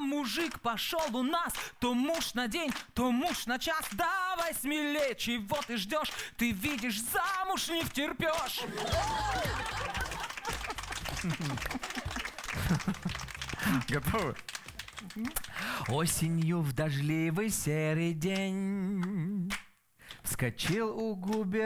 мужик пошел у нас, то муж на день, то муж на час. Давай смелее, чего ты ждешь? Ты видишь, замуж не втерпешь. Готовы? Осенью в дождливый серый день вскочил у губернатора